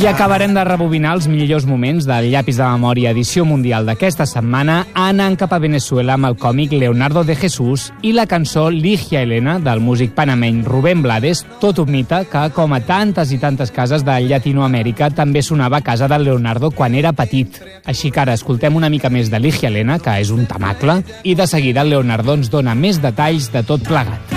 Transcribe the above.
I acabarem de rebobinar els millors moments del Llapis de Memòria edició mundial d'aquesta setmana anant cap a Venezuela amb el còmic Leonardo de Jesús i la cançó Ligia Elena del músic panameny Rubén Blades, tot un mite que, com a tantes i tantes cases de Llatinoamèrica, també sonava a casa del Leonardo quan era petit. Així que ara escoltem una mica més de Ligia Elena, que és un tamacle, i de seguida el Leonardo ens dona més detalls de tot plegat.